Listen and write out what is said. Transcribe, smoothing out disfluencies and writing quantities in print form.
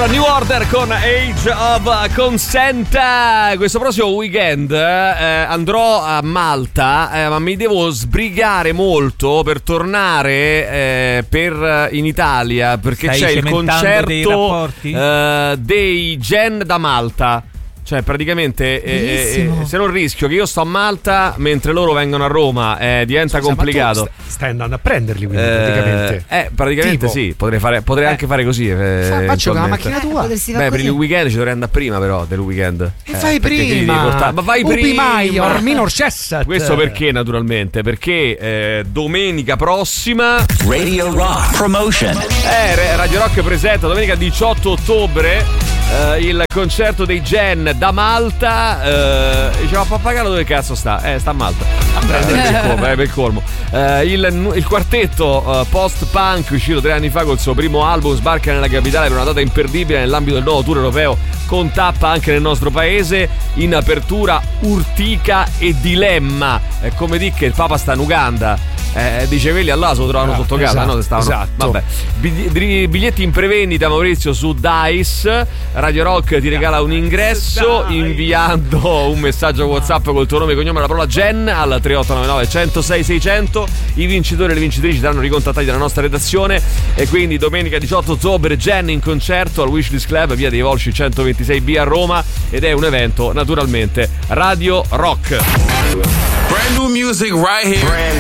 Allora, New Order con Age of Consent. Questo prossimo weekend andrò a Malta, ma mi devo sbrigare molto per tornare in Italia, perché c'è il concerto dei Gen da Malta. Cioè praticamente se non rischio che io sto a Malta mentre loro vengono a Roma, diventa complicato. Stai andando a prenderli, quindi praticamente tipo. Sì, potrei anche fare così. Faccio con la macchina tua. Per il weekend ci dovrei andare prima, però del weekend. Fai prima. Ma vai prima. Minor Cessat. Questo perché, naturalmente? Perché domenica prossima Radio Rock Promotion. Radio Rock presenta domenica 18 ottobre il concerto dei Gen da Malta. Diceva Pappagallo dove cazzo sta? Sta a Malta. Per colmo. Il quartetto post-punk uscito 3 anni fa col suo primo album sbarca nella capitale per una data imperdibile nell'ambito del nuovo tour europeo con tappa anche nel nostro paese. In apertura Urtica e Dilemma. È come dire che il Papa sta in Uganda. Dice quelli allora se lo trovano sotto casa, esatto, no? Se stavano. Esatto. Vabbè. Biglietti in prevendita, Maurizio, su Dice. Radio Rock ti regala un ingresso inviando un messaggio WhatsApp col tuo nome e cognome e la parola Gen al 3899 106 600. I vincitori e le vincitrici saranno ricontattati dalla nostra redazione. E quindi domenica 18 ottobre Gen in concerto al Wishlist Club, via dei Volsci 126B a Roma, ed è un evento naturalmente Radio Rock. Brand new music right here.